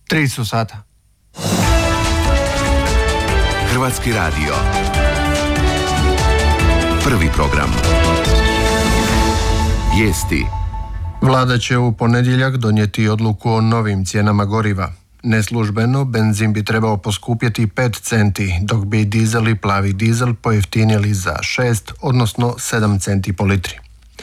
3 su sata. Hrvatski radio. Prvi program. Vijesti. Vlada će u ponedjeljak donijeti odluku o novim cijenama goriva. Neslužbeno, benzin bi trebao poskupjeti 5 centi, dok bi dizel i plavi dizel pojeftinili za 6, odnosno 7 centi po litri.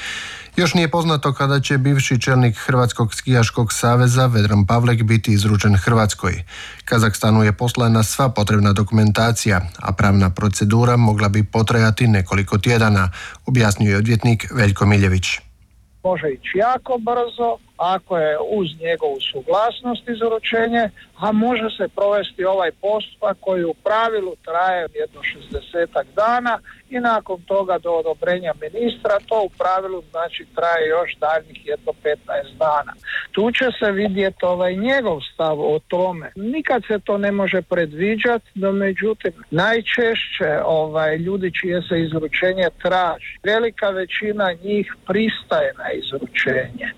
Još nije poznato kada će bivši čelnik Hrvatskog skijaškog saveza Vedran Pavlek biti izručen Hrvatskoj. Kazahstanu je poslana sva potrebna dokumentacija, a pravna procedura mogla bi potrajati nekoliko tjedana, objasnio je odvjetnik Veljko Miljević. Može ići jako brzo, ako je uz njegovu suglasnost izručenje, a može se provesti ovaj postupak koji u pravilu traje jedno 60 dana i nakon toga do odobrenja ministra to u pravilu znači traje još daljnjih jedno 15 dana. Tu će se vidjeti njegov stav o tome. Nikad se to ne može predviđati, no međutim najčešće ljudi čije se izručenje traži, velika većina njih pristaje na izručenje.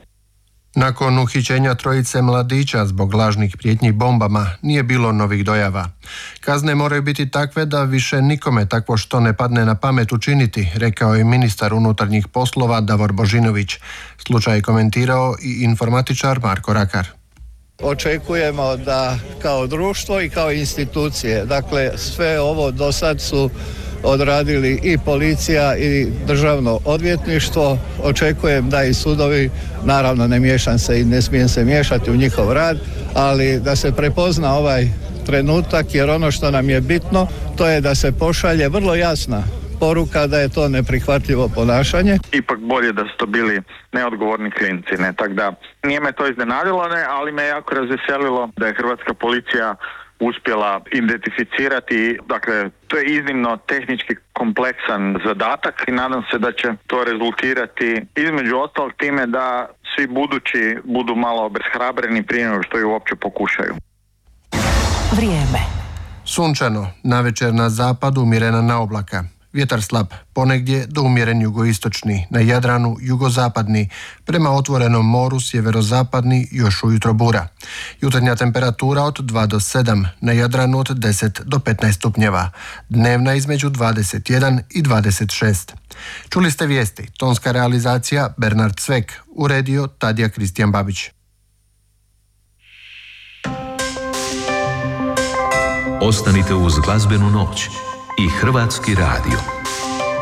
Nakon uhićenja trojice mladića zbog lažnih prijetnji bombama nije bilo novih dojava. Kazne moraju biti takve da više nikome takvo što ne padne na pamet učiniti, rekao je ministar unutarnjih poslova Davor Božinović. Slučaj je komentirao i informatičar Marko Rakar. Očekujemo da kao društvo i kao institucije, dakle sve ovo do sad su odradili i policija i državno odvjetništvo. Očekujem da i sudovi, naravno ne miješam se i ne smijem se miješati u njihov rad, ali da se prepozna ovaj trenutak, jer ono što nam je bitno to je da se pošalje vrlo jasna poruka da je to neprihvatljivo ponašanje. Ipak bolje da su to bili neodgovorni klinci, ne, tako da nije me to iznenadilo, ne, ali me jako razveselilo da je hrvatska policija uspjela identificirati, dakle to je iznimno tehnički kompleksan zadatak i nadam se da će to rezultirati između ostalog time da svi budući budu malo obeshrabreni prije nego što ju uopće pokušaju. Vrijeme. Sunčano, navečer na zapadu umjerena na oblaka. Vjetar slab, ponegdje do umjeren jugoistočni, na Jadranu jugozapadni, prema otvorenom moru sjeverozapadni još ujutro bura. Jutarnja temperatura od 2 do 7, na Jadranu od 10 do 15 stupnjeva, dnevna između 21 i 26. Čuli ste vijesti, tonska realizacija Bernard Cvek, uredio Tadija Kristijan Babić. Ostanite uz glazbenu noć i Hrvatski radio.